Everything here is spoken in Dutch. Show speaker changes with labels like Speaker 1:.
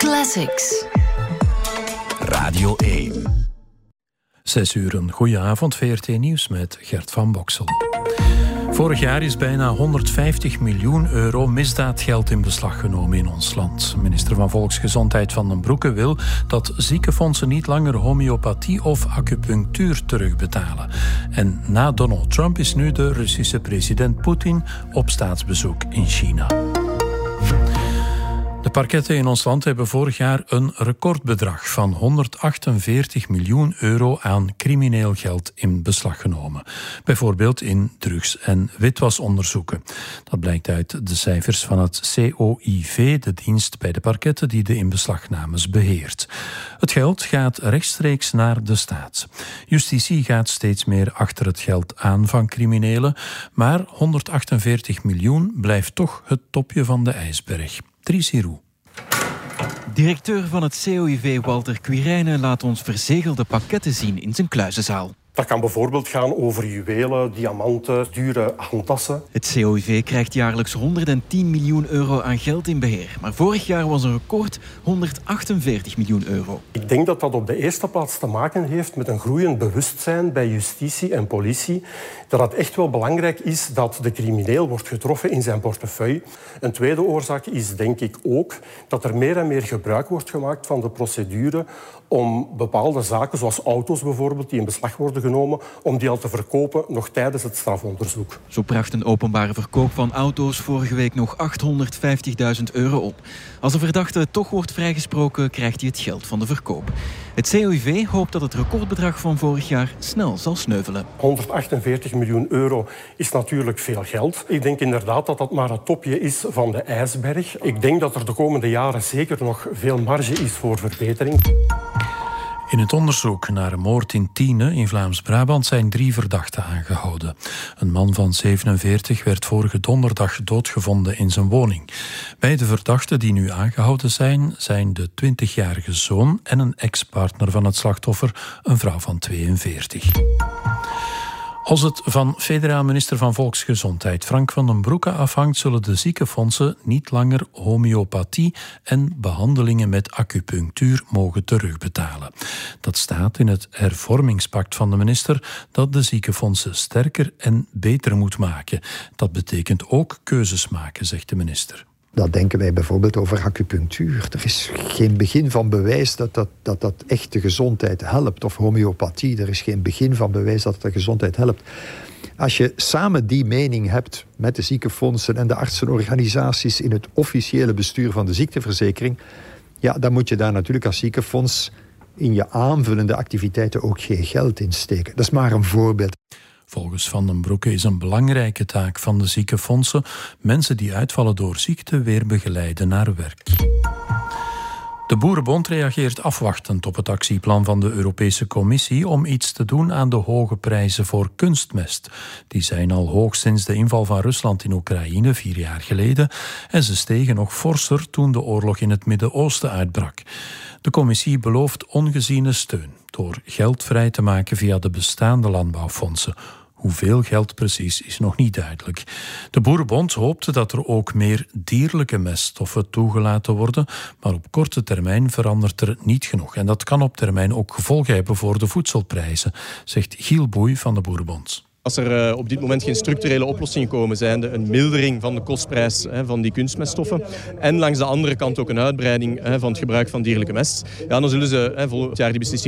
Speaker 1: Classics.
Speaker 2: Radio 1. 6 uur, een goeie avond, VRT Nieuws met Gert van Boksel. Vorig jaar is bijna 150 miljoen euro misdaadgeld in beslag genomen in ons land. Minister van Volksgezondheid Van den Broeke wil dat ziekenfondsen niet langer homeopathie of acupunctuur terugbetalen. En na Donald Trump is nu de Russische president Poetin op staatsbezoek in China. De parketten in ons land hebben vorig jaar een recordbedrag van 148 miljoen euro aan crimineel geld in beslag genomen. Bijvoorbeeld in drugs- en witwasonderzoeken. Dat blijkt uit de cijfers van het COIV, de dienst bij de parketten die de inbeslagnames beheert. Het geld gaat rechtstreeks naar de staat. Justitie gaat steeds meer achter het geld aan van criminelen, maar 148 miljoen blijft toch het topje van de ijsberg. Trisirou.
Speaker 3: Directeur van het COIV Walter Quirijnen laat ons verzegelde pakketten zien in zijn kluizenzaal.
Speaker 4: Dat kan bijvoorbeeld gaan over juwelen, diamanten, dure handtassen.
Speaker 3: Het COIV krijgt jaarlijks 110 miljoen euro aan geld in beheer. Maar vorig jaar was een record 148 miljoen euro.
Speaker 4: Ik denk dat dat op de eerste plaats te maken heeft met een groeiend bewustzijn bij justitie en politie. Dat het echt wel belangrijk is dat de crimineel wordt getroffen in zijn portefeuille. Een tweede oorzaak is denk ik ook dat er meer en meer gebruik wordt gemaakt van de procedure om bepaalde zaken, zoals auto's bijvoorbeeld, die in beslag worden genomen, om die al te verkopen nog tijdens het strafonderzoek.
Speaker 3: Zo bracht een openbare verkoop van auto's vorige week nog 850.000 euro op. Als de verdachte toch wordt vrijgesproken, krijgt hij het geld van de verkoop. Het COIV hoopt dat het recordbedrag van vorig jaar snel zal sneuvelen.
Speaker 4: 148 miljoen euro is natuurlijk veel geld. Ik denk inderdaad dat dat maar het topje is van de ijsberg. Ik denk dat er de komende jaren zeker nog veel marge is voor verbetering.
Speaker 2: In het onderzoek naar een moord in Tiene in Vlaams-Brabant zijn 3 verdachten aangehouden. Een man van 47 werd vorige donderdag doodgevonden in zijn woning. Beide verdachten die nu aangehouden zijn de 20-jarige zoon en een ex-partner van het slachtoffer, een vrouw van 42. Als het van federaal minister van Volksgezondheid Frank van den Broeke afhangt, zullen de ziekenfondsen niet langer homeopathie en behandelingen met acupunctuur mogen terugbetalen. Dat staat in het hervormingspact van de minister dat de ziekenfondsen sterker en beter moet maken. Dat betekent ook keuzes maken, zegt de minister.
Speaker 5: Dat denken wij bijvoorbeeld over acupunctuur. Er is geen begin van bewijs dat echt de gezondheid helpt. Of homeopathie, er is geen begin van bewijs dat het de gezondheid helpt. Als je samen die mening hebt met de ziekenfondsen en de artsenorganisaties in het officiële bestuur van de ziekteverzekering, ja, dan moet je daar natuurlijk als ziekenfonds in je aanvullende activiteiten ook geen geld in steken. Dat is maar een voorbeeld.
Speaker 2: Volgens Van den Broeke is een belangrijke taak van de ziekenfondsen mensen die uitvallen door ziekte weer begeleiden naar werk. De Boerenbond reageert afwachtend op het actieplan van de Europese Commissie om iets te doen aan de hoge prijzen voor kunstmest. Die zijn al hoog sinds de inval van Rusland in Oekraïne 4 jaar geleden en ze stegen nog forser toen de oorlog in het Midden-Oosten uitbrak. De commissie belooft ongeziene steun door geld vrij te maken via de bestaande landbouwfondsen. Hoeveel geld precies is nog niet duidelijk. De Boerenbond hoopte dat er ook meer dierlijke meststoffen toegelaten worden, maar op korte termijn verandert er niet genoeg. En dat kan op termijn ook gevolgen hebben voor de voedselprijzen, zegt Giel Boei van de Boerenbond.
Speaker 6: Als er op dit moment geen structurele oplossingen komen, zijnde een mildering van de kostprijs van die kunstmeststoffen en langs de andere kant ook een uitbreiding van het gebruik van dierlijke mest, ja, dan zullen ze volgend jaar die beslissing